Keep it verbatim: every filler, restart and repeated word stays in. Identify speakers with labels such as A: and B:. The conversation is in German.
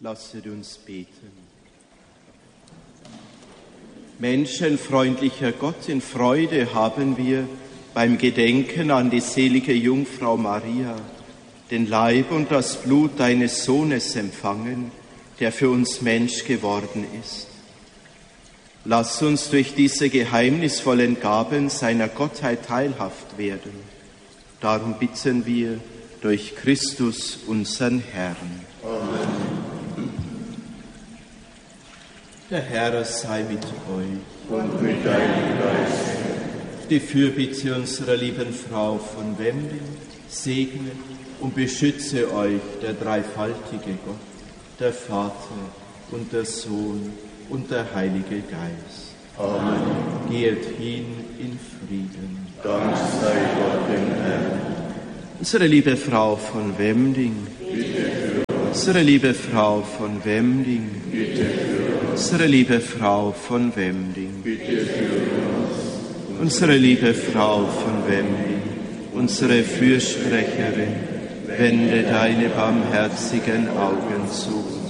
A: Lasset uns beten. Menschenfreundlicher Gott, in Freude haben wir beim Gedenken an die selige Jungfrau Maria den Leib und das Blut deines Sohnes empfangen, der für uns Mensch geworden ist. Lass uns durch diese geheimnisvollen Gaben seiner Gottheit teilhaft werden. Darum bitten wir durch Christus, unseren Herrn. Amen. Der Herr sei mit euch
B: und mit deinem Geist.
A: Die Fürbitte unserer lieben Frau von Wemding segne und beschütze euch der dreifaltige Gott, der Vater und der Sohn und der Heilige Geist.
B: Amen.
A: Geht hin in Frieden.
B: Dank sei Gott dem Herrn.
A: Unsere liebe Frau von Wemding,
B: bitte für uns.
A: Unsere liebe Frau von Wemding,
B: bitte für uns.
A: Unsere liebe Frau von Wemding,
B: bitte für uns.
A: Unsere liebe Frau von Wemding, unsere Fürsprecherin, wende deine barmherzigen Augen zu